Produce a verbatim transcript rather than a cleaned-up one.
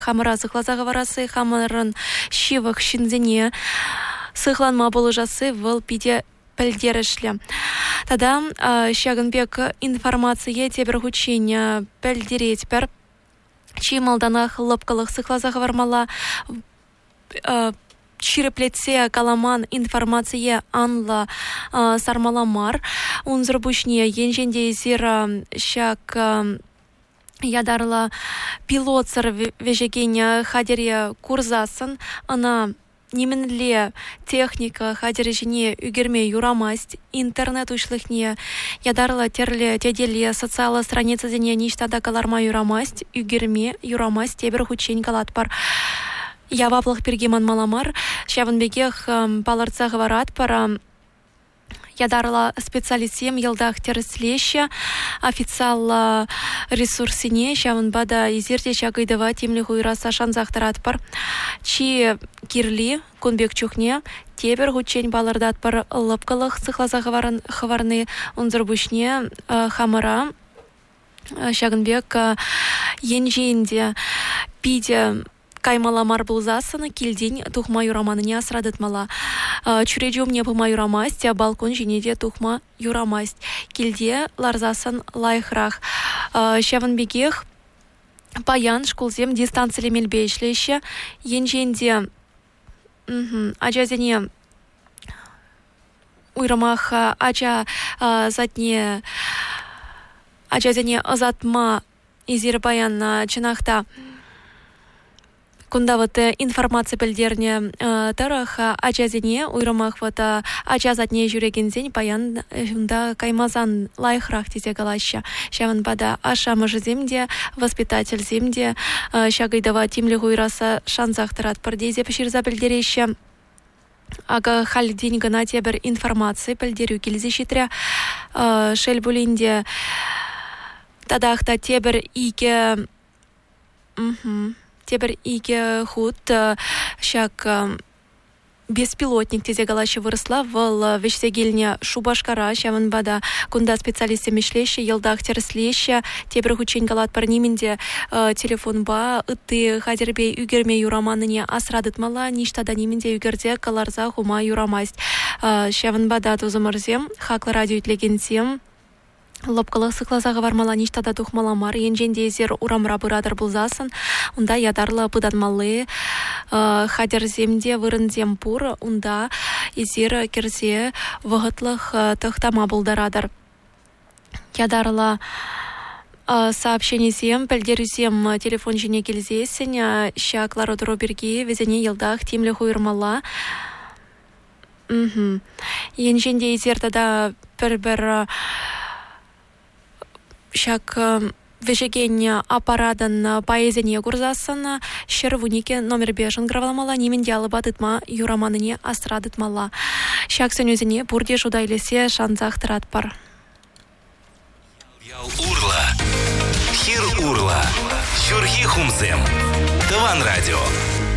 Хамыра сыхлазағы варасы, хамырын шивық шинзене, сыхланма болыжасы выл пиде пәлдерішлі. Тада шагынбек информация тебір хучиня пәлдереть пәр чималданах лыпкалық сыхлазағы вармала чиреплетсе каламан информация анла сармаламар. Унзыр бушне енженде зира шак ядарла пилотсыр вежегене хадере курзасын, ана неменле техника хадере жіне үгерме юрамасть, интернет ушлыхне ядарла терле теделе социалы страница зене ништада каларма юрамасть, үгерме юрамасть тебір хучень калатпар. Яваплық пергеман маламар, шавынбегех паларца говорат пара ядарла специалистем елдах терслеща официал ресурсине шавынбада изерде чагайдава темлі хуйраса шанзақтырат пар. Чи кирли кунбек чухне тебір хучень балардат пар лыпкалық сыхлаза хаварны унзырбушне хамыра шагынбек енжейінде пиде каймаламар булзасыны килдень тухма юраманыне асрадытмала. Чуреджу мне пыма юрамасть, а балкон женеде тухма юрамасть. Килде ларзасын лайхрах. Шавынбегех паян шкулзем дистанцили мельбейшлеща. Енженде аджазене уйрамах аджа затне аджазене азатма изир паян чынахта кунда вот информация пельдерне тарах ачазене уйрамах вот ачазатне жүрегензен паян да каймазан лайхрах тизе галаща. Шаван бада ашамыжы земде, воспитатель земде, шагайдава тимлі уйраса шанзахтырат пардезе пеширза пельдереща. Ага хал день гана тебір информация пельдерю келзе шитря шель булинде тадахта тебір ике Тебір иге худ шак беспилотник тезе галашы вырысла выл вешсегеліне шубашкара шавын бада кунда специалисты мешлеші, елдақ терслеші, тебір хучень галат парнименде телефон ба, үтті хадербей үгерме юраманыне асрадытмала, ништада неменде үгерде каларза хума юрамасть. Шавын бада тузымырзем, хақлы радио үтлегенсем, лопкалық сықлазағы вармала ништада тухмаламар, енженде зер урамра бұрадар бұлзасын, унда ядарлы бұданмалы, хадерземде вырынзем пұр, унда езер керзе вғытлық тұқтама бұлдарадар. Ядарлы сообщенезем, пәлдерізем телефон жіне келзесін, шаклары дұру берге везене елдақ темлі хуйырмала. Енженде езер тада бір-бір шак вежегень аппарадан поэзине курзасын, шервунике номер бешін граваламала, неменде алыбадытма юраманыне астрадытмала. Шак сөнезіне бұрде жудайлесе шанзақтырат бар. Ял урла, хир урла, шурхи хумзем, Таван радио.